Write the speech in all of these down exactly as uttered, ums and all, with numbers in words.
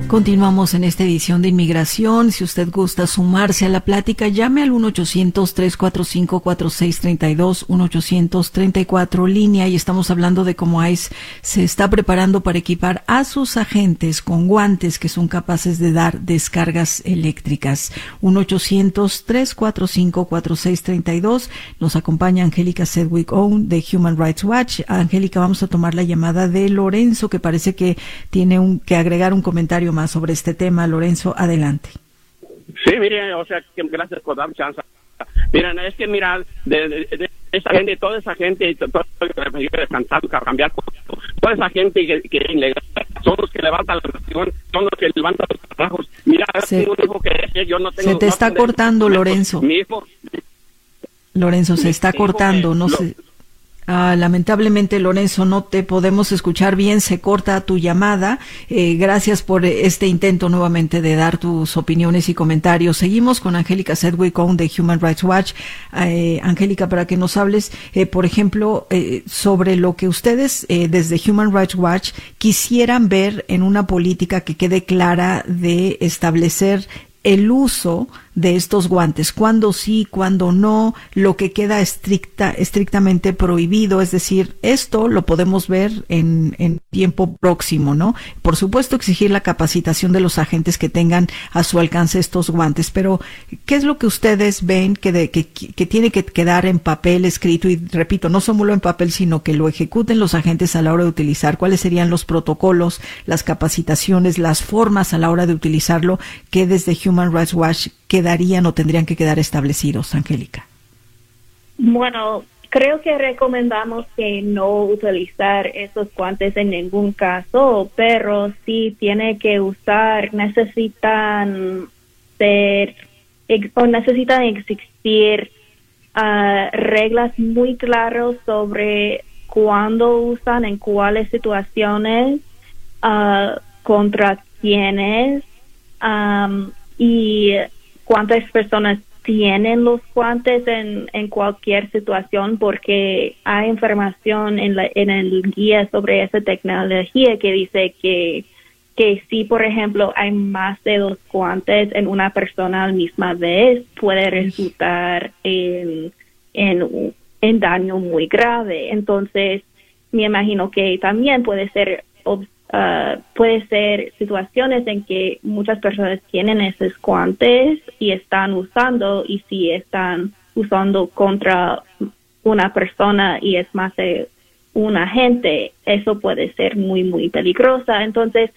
Continuamos en esta edición de Inmigración. Si usted gusta sumarse a la plática, llame al uno ochocientos, tres cuatro cinco, cuatro seis tres dos, uno ochocientos treinta y cuatro línea, y estamos hablando de cómo ICE se está preparando para equipar a sus agentes con guantes que son capaces de dar descargas eléctricas. uno ochocientos, tres cuatro cinco, cuatro seis tres dos. Nos acompaña Angélica Sedgwick Owen de Human Rights Watch. Angélica, vamos a tomar la llamada de Lorenzo, que parece que tiene un, que agregar un comentario más sobre este tema. Lorenzo, adelante. Sí, mire, o sea, que gracias por dar chance. Miren, es que mira, de, de, de esa gente, toda esa gente, todo descansado, cambiar, toda esa gente que, que ilegal, son los que levantan la nación, son los que levantan los trabajos. Mira, se, tengo un hijo que yo no tengo. Se te no está tengo, cortando, Lorenzo. Mi hijo. Lorenzo, se está cortando, que, no lo, sé. Ah, lamentablemente, Lorenzo, no te podemos escuchar bien, se corta tu llamada. Eh, gracias por este intento nuevamente de dar tus opiniones y comentarios. Seguimos con Angélica Sedgwick Owen de Human Rights Watch. Eh, Angélica, para que nos hables, eh, por ejemplo, eh, sobre lo que ustedes eh, desde Human Rights Watch quisieran ver en una política que quede clara de establecer el uso de estos guantes, cuándo sí, cuándo no, lo que queda estricta, estrictamente prohibido, es decir, esto lo podemos ver en, en tiempo próximo, ¿no? Por supuesto, exigir la capacitación de los agentes que tengan a su alcance estos guantes, pero ¿qué es lo que ustedes ven que, de, que, que tiene que quedar en papel escrito? Y repito, no solo en papel, sino que lo ejecuten los agentes a la hora de utilizar. ¿Cuáles serían los protocolos, las capacitaciones, las formas a la hora de utilizarlo que desde Human Rights Watch quedarían o tendrían que quedar establecidos, Angélica? Bueno, creo que recomendamos que no utilizar esos guantes en ningún caso, pero si tiene que usar, necesitan ser o necesitan existir uh, reglas muy claras sobre cuándo usan, en cuáles situaciones, uh, contra quiénes, um, y cuántas personas tienen los guantes en, en cualquier situación, porque hay información en, la, en el guía sobre esa tecnología que dice que, que si, por ejemplo, hay más de dos guantes en una persona a la misma vez, puede resultar en, en, en daño muy grave. Entonces, me imagino que también puede ser Uh, puede ser situaciones en que muchas personas tienen esos guantes y están usando, y si están usando contra una persona y es más de un agente, eso puede ser muy, muy peligrosa. Entonces,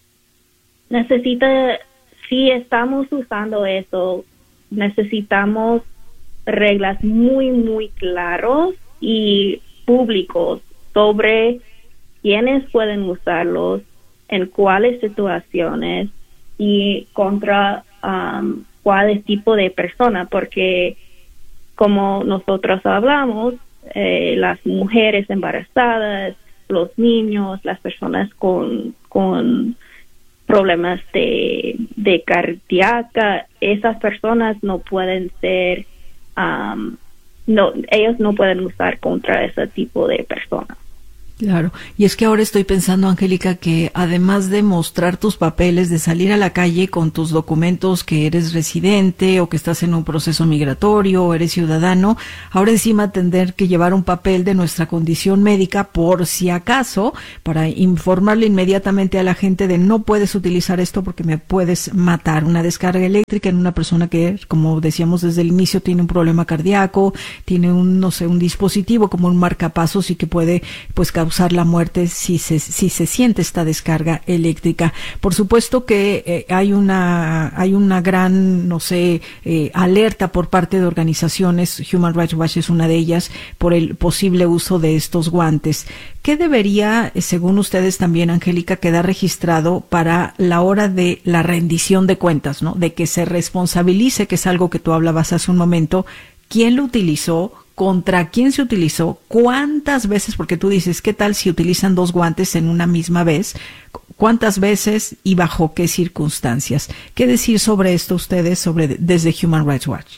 necesita, si estamos usando eso, necesitamos reglas muy, muy claros y públicos sobre quiénes pueden usarlos, en cuáles situaciones y contra um, cuál tipo de persona, porque como nosotros hablamos, eh, las mujeres embarazadas, los niños, las personas con, con problemas de, de cardíaca, esas personas no pueden ser, um, no, ellos no pueden usar contra ese tipo de personas. Claro, y es que ahora estoy pensando, Angélica, que además de mostrar tus papeles, de salir a la calle con tus documentos que eres residente o que estás en un proceso migratorio o eres ciudadano, ahora encima tener que llevar un papel de nuestra condición médica por si acaso, para informarle inmediatamente a la gente de no puedes utilizar esto porque me puedes matar. Una descarga eléctrica en una persona que, como decíamos desde el inicio, tiene un problema cardíaco, tiene un, no sé, un dispositivo como un marcapasos y que puede, pues, causar la muerte si se si se siente esta descarga eléctrica. Por supuesto que eh, hay una hay una gran, no sé, eh, alerta por parte de organizaciones. Human Rights Watch es una de ellas por el posible uso de estos guantes. ¿Qué debería, según ustedes también, Angélica, quedar registrado para la hora de la rendición de cuentas, ¿no? De que se responsabilice, que es algo que tú hablabas hace un momento, quién lo utilizó, contra quién se utilizó, cuántas veces, porque tú dices, ¿qué tal si utilizan dos guantes en una misma vez? ¿Cuántas veces y bajo qué circunstancias? ¿Qué decir sobre esto ustedes sobre desde Human Rights Watch?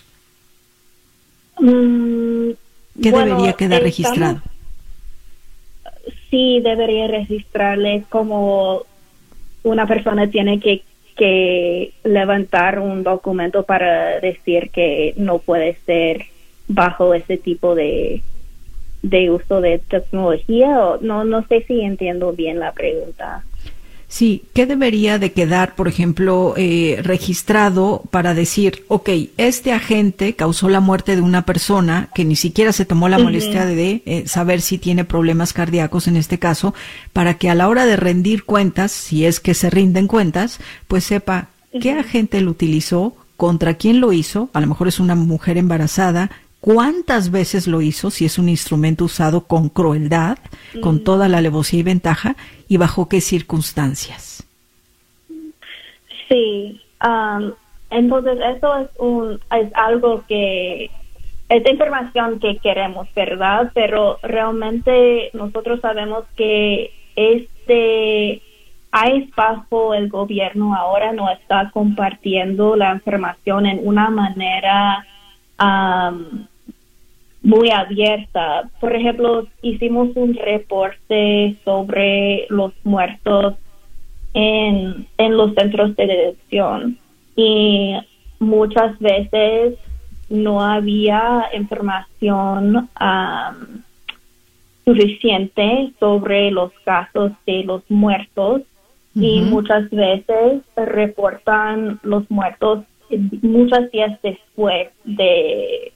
Mm, ¿Qué bueno, debería quedar estamos, registrado? Sí, debería registrarles como una persona tiene que, que levantar un documento para decir que no puede ser bajo ese tipo de, de uso de tecnología. O no, no sé si entiendo bien la pregunta. Sí, ¿qué debería de quedar, por ejemplo, eh, registrado para decir, ok, este agente causó la muerte de una persona que ni siquiera se tomó la uh-huh. molestia de eh, saber si tiene problemas cardíacos en este caso, para que a la hora de rendir cuentas, si es que se rinden cuentas, pues sepa uh-huh. qué agente lo utilizó, contra quién lo hizo, a lo mejor es una mujer embarazada, cuántas veces lo hizo, si es un instrumento usado con crueldad, mm. con toda la alevosía y ventaja, y bajo qué circunstancias. Sí, um, entonces eso es un es algo que es información que queremos, ¿verdad? Pero realmente nosotros sabemos que este I C E bajo el gobierno ahora no está compartiendo la información en una manera um, muy abierta. Por ejemplo, hicimos un reporte sobre los muertos en, en los centros de detención y muchas veces no había información um, suficiente sobre los casos de los muertos uh-huh. y muchas veces reportan los muertos muchos días después de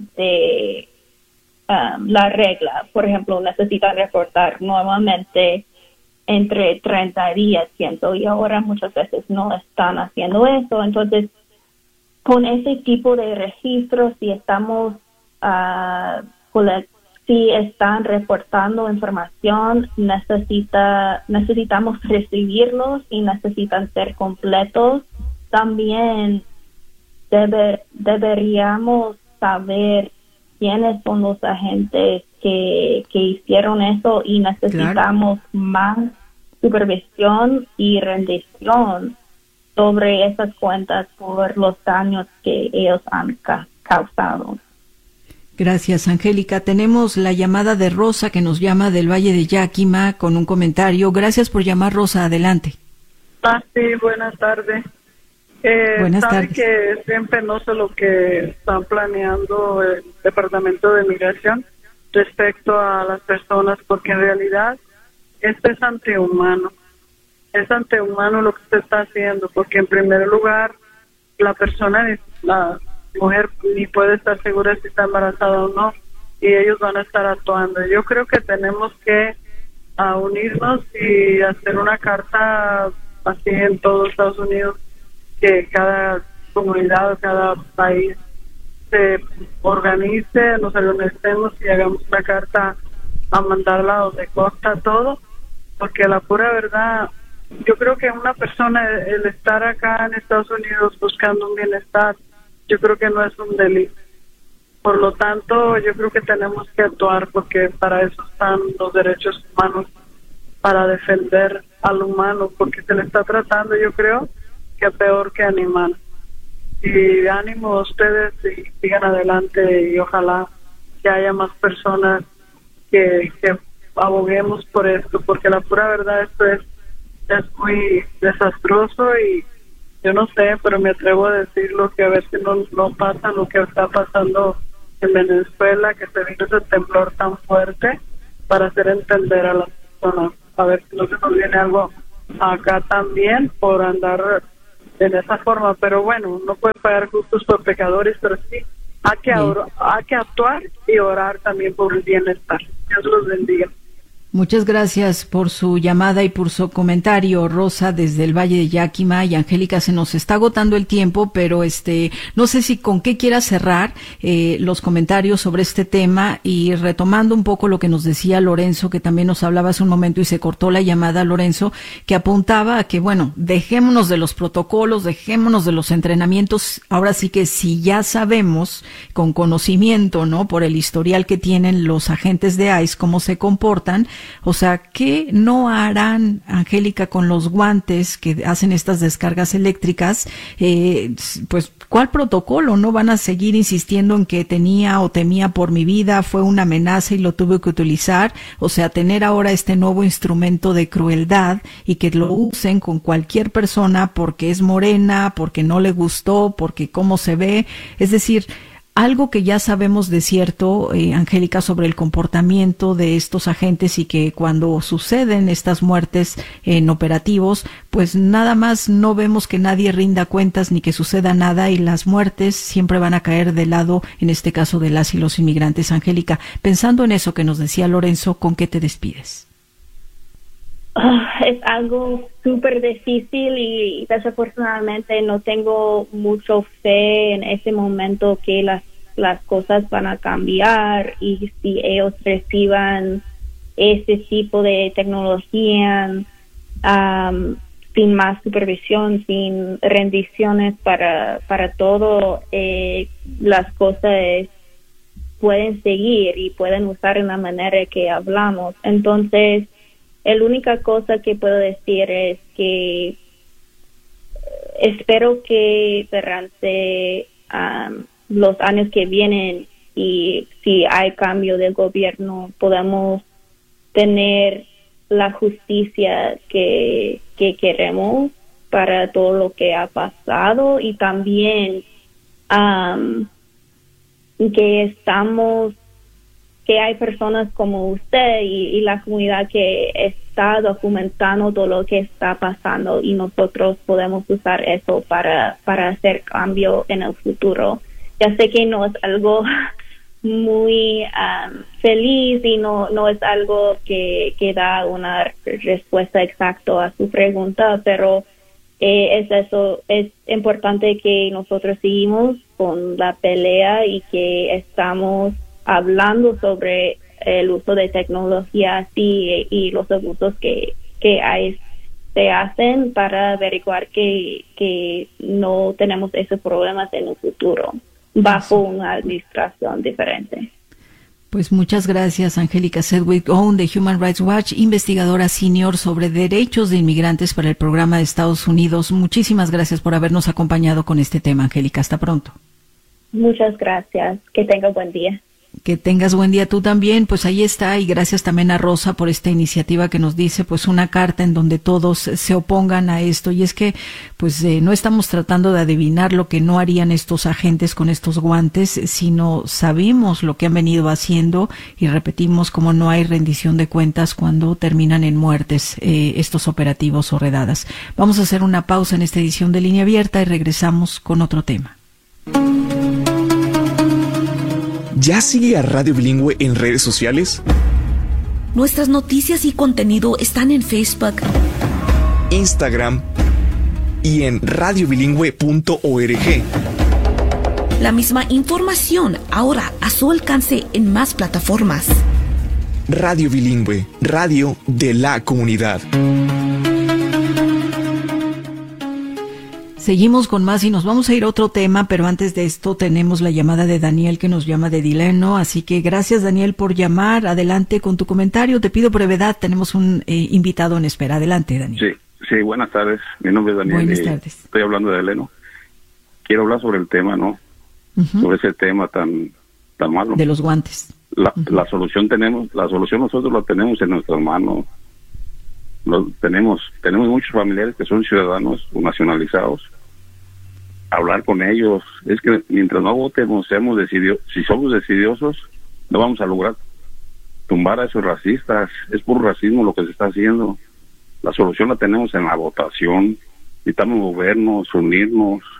de Um, la regla. Por ejemplo, necesitan reportar nuevamente entre treinta días, siento, y ahora muchas veces no están haciendo eso. Entonces, con ese tipo de registros, si estamos, uh, la, si están reportando información, necesita, necesitamos recibirlos y necesitan ser completos. También debe, deberíamos saber quiénes son los agentes que, que hicieron eso y necesitamos claro. más supervisión y rendición sobre esas cuentas por los daños que ellos han ca- causado. Gracias, Angélica. Tenemos la llamada de Rosa, que nos llama del Valle de Yakima con un comentario. Gracias por llamar, Rosa. Adelante. Ah, sí, buenas tardes. Eh, Buenas sabe tardes. que es bien penoso lo que están planeando el Departamento de Migración respecto a las personas, porque en realidad esto es antihumano. Es antihumano lo que se está haciendo, porque en primer lugar la persona, la mujer, ni puede estar segura si está embarazada o no, y ellos van a estar actuando. Yo creo que tenemos que uh, unirnos y hacer una carta así en todo Estados Unidos, que cada comunidad o cada país se organice, nos organicemos y hagamos una carta a mandarla donde consta todo, porque la pura verdad, yo creo que una persona, el estar acá en Estados Unidos buscando un bienestar, yo creo que no es un delito. Por lo tanto, yo creo que tenemos que actuar, porque para eso están los derechos humanos, para defender al humano, porque se le está tratando, yo creo, que peor que animal. Y ánimo a ustedes y sigan adelante, y ojalá que haya más personas que, que aboguemos por esto, porque la pura verdad esto es, es muy desastroso, y yo no sé, pero me atrevo a decirlo, que a veces no, no pasa lo que está pasando en Venezuela, que se vino ese temblor tan fuerte para hacer entender a las personas. A ver si no se nos viene algo acá también por andar en esa forma, pero bueno, no puede pagar justos por pecadores, pero sí hay que, or- hay que actuar y orar también por el bienestar. Dios los bendiga. Muchas gracias por su llamada y por su comentario, Rosa, desde el Valle de Yakima. Y Angélica, se nos está agotando el tiempo, pero este, no sé si con qué quiera cerrar eh, los comentarios sobre este tema, y retomando un poco lo que nos decía Lorenzo, que también nos hablaba hace un momento y se cortó la llamada, Lorenzo, que apuntaba a que, bueno, dejémonos de los protocolos, dejémonos de los entrenamientos. Ahora sí que si ya sabemos con conocimiento, ¿no?, por el historial que tienen los agentes de I C E cómo se comportan, O sea, ¿qué no harán, Angélica, con los guantes que hacen estas descargas eléctricas? Eh, pues, ¿cuál protocolo? ¿No van a seguir insistiendo en que tenía o temía por mi vida, fue una amenaza y lo tuve que utilizar? O sea, tener ahora este nuevo instrumento de crueldad y que lo usen con cualquier persona porque es morena, porque no le gustó, porque cómo se ve. Es decir, algo que ya sabemos de cierto, eh, Angélica, sobre el comportamiento de estos agentes y que cuando suceden estas muertes en operativos, pues nada más no vemos que nadie rinda cuentas ni que suceda nada y las muertes siempre van a caer del lado, en este caso, de las y los inmigrantes. Angélica, pensando en eso que nos decía Lorenzo, ¿con qué te despides? Uh, es algo súper difícil y desafortunadamente no tengo mucho fe en ese momento que las, las cosas van a cambiar y si ellos reciban ese tipo de tecnología um, sin más supervisión, sin rendiciones para, para todo, eh, las cosas pueden seguir y pueden usar en la manera que hablamos. Entonces, la única cosa que puedo decir es que espero que durante um, los años que vienen y si hay cambio de gobierno podamos tener la justicia que, que queremos para todo lo que ha pasado y también um, que estamos que hay personas como usted y, y la comunidad que está documentando todo lo que está pasando y nosotros podemos usar eso para, para hacer cambio en el futuro. Ya sé que no es algo muy um, feliz y no, no es algo que, que da una respuesta exacta a su pregunta, pero eh, es eso, es importante que nosotros seguimos con la pelea y que estamos hablando sobre el uso de tecnología así y los abusos que, que hay, se hacen para averiguar que, que no tenemos esos problemas en el futuro bajo una administración diferente. Pues muchas gracias, Angélica Sedgwick Owen de Human Rights Watch, investigadora senior sobre derechos de inmigrantes para el programa de Estados Unidos. Muchísimas gracias por habernos acompañado con este tema, Angélica. Hasta pronto. Muchas gracias. Que tenga buen día. Que tengas buen día tú también. Pues ahí está, y gracias también a Rosa por esta iniciativa que nos dice pues una carta en donde todos se opongan a esto. Y es que pues eh, no estamos tratando de adivinar lo que no harían estos agentes con estos guantes, sino sabemos lo que han venido haciendo y repetimos como no hay rendición de cuentas cuando terminan en muertes eh, estos operativos o redadas. Vamos a hacer una pausa en esta edición de Línea Abierta y regresamos con otro tema. ¿Ya sigue a Radio Bilingüe en redes sociales? Nuestras noticias y contenido están en Facebook, Instagram y en radio bilingüe punto org. La misma información ahora a su alcance en más plataformas. Radio Bilingüe, radio de la comunidad. Seguimos con más y nos vamos a ir a otro tema, pero antes de esto tenemos la llamada de Daniel que nos llama de Dileno, así que gracias, Daniel, por llamar. Adelante con tu comentario, te pido brevedad, tenemos un eh, invitado en espera. Adelante, Daniel. Sí, sí, buenas tardes, mi nombre es Daniel. Buenas tardes. Estoy hablando de Dileno. Quiero hablar sobre el tema, ¿no? Uh-huh. Sobre ese tema tan tan malo. De los guantes. La, uh-huh. la solución tenemos, la solución nosotros la tenemos en nuestras manos. Lo, tenemos tenemos muchos familiares que son ciudadanos o nacionalizados. Hablar con ellos, es que mientras no votemos, seamos decidios, si somos decidiosos, no vamos a lograr tumbar a esos racistas. Es puro racismo lo que se está haciendo. La solución la tenemos en la votación. Necesitamos movernos, unirnos,